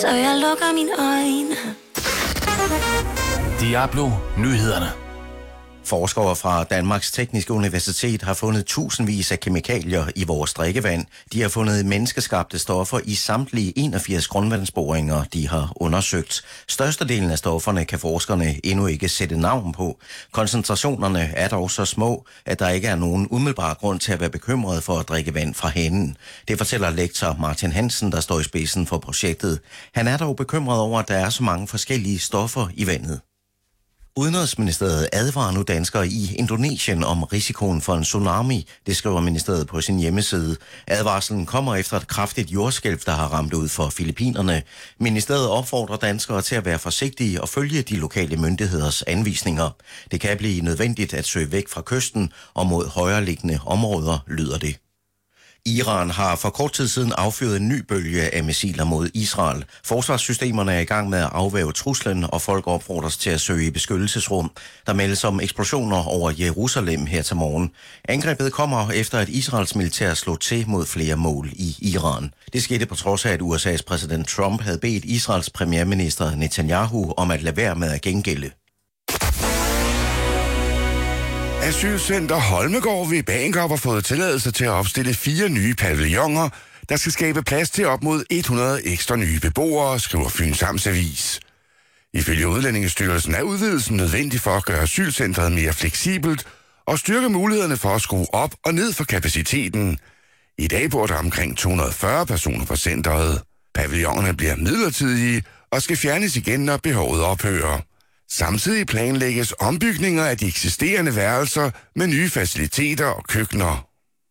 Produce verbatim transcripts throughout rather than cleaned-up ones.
så jeg lukker mine øjne. Diablo Nyhederne. Forskere fra Danmarks Tekniske Universitet har fundet tusindvis af kemikalier i vores drikkevand. De har fundet menneskeskabte stoffer i samtlige enogfirs grundvandsboringer, de har undersøgt. Størstedelen af stofferne kan forskerne endnu ikke sætte navn på. Koncentrationerne er dog så små, at der ikke er nogen umiddelbar grund til at være bekymret for at drikke vand fra hanen. Det fortæller lektor Martin Hansen, der står i spidsen for projektet. Han er dog bekymret over, at der er så mange forskellige stoffer i vandet. Udenrigsministeriet advarer nu danskere i Indonesien om risikoen for en tsunami, det skriver ministeriet på sin hjemmeside. Advarslen kommer efter et kraftigt jordskælv, der har ramt ud for Filippinerne. Ministeriet opfordrer danskere til at være forsigtige og følge de lokale myndigheders anvisninger. Det kan blive nødvendigt at søge væk fra kysten og mod højreliggende områder, lyder det. Iran har for kort tid siden affyret en ny bølge af missiler mod Israel. Forsvarssystemerne er i gang med at afværge truslen, og folk opfordres til at søge i beskyttelsesrum. Der meldes om eksplosioner over Jerusalem her til morgen. Angrebet kommer efter, at Israels militær slog til mod flere mål i Iran. Det skete på trods af, at U S A's præsident Trump havde bedt Israels premierminister Netanyahu om at lade være med at gengælde. Asylcenter Holmegård ved Bagenkop har fået tilladelse til at opstille fire nye pavilloner, der skal skabe plads til op mod hundrede ekstra nye beboere, skriver Fyns Amtsavis. Ifølge Udlændingestyrelsen er udvidelsen nødvendig for at gøre asylcentret mere fleksibelt og styrke mulighederne for at skrue op og ned for kapaciteten. I dag bor der omkring to hundrede og fyrre personer på centret. Pavillonerne bliver midlertidige og skal fjernes igen, når behovet ophører. Samtidig planlægges ombygninger af de eksisterende værelser med nye faciliteter og køkkener.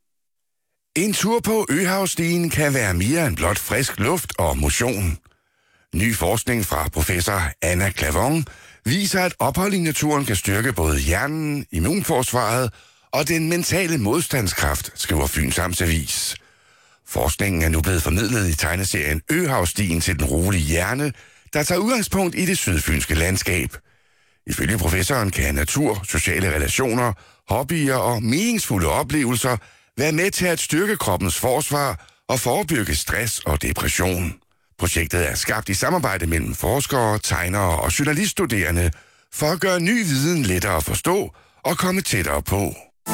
En tur på Øhavsstien kan være mere end blot frisk luft og motion. Ny forskning fra professor Anna Clavon viser, at ophold i naturen kan styrke både hjernen, immunforsvaret og den mentale modstandskraft, skriver Fyns Amtsavis. Forskningen er nu blevet formidlet i tegneserien Øhavsstien til den rolige hjerne, der tager udgangspunkt i det sydfynske landskab. Ifølge professoren kan natur, sociale relationer, hobbyer og meningsfulde oplevelser være med til at styrke kroppens forsvar og forebygge stress og depression. Projektet er skabt i samarbejde mellem forskere, tegnere og journaliststuderende for at gøre ny viden lettere at forstå og komme tættere på.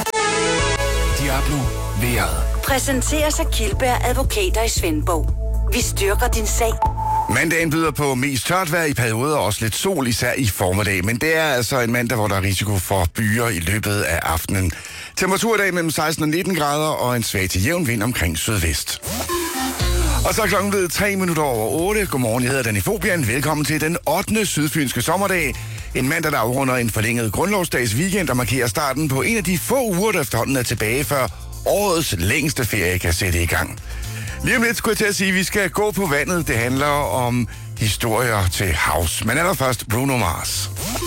Diablo Vejret. Præsenteres af Kildberg Advokater i Svendborg. Vi styrker din sag. Mandagen byder på mest tørt vejr i perioder og også lidt sol, især i formiddag. Men det er altså en mandag, hvor der er risiko for byer i løbet af aftenen. Temperatur i dag mellem seksten og nitten grader og en svag til jævn vind omkring sydvest. Og så er klokken blevet tre minutter over otte. Godmorgen, jeg hedder Danny Fobian. Velkommen til den ottende sydfynske sommerdag. En mandag, der afrunder en forlænget grundlovsdags weekend og markerer starten på en af de få uger, der efterhånden er tilbage, før årets længste ferie kan sætte i gang. Lige om lidt skulle jeg til at sige, at vi skal gå på vandet. Det handler om historier til havs. Men allerførst Bruno Mars.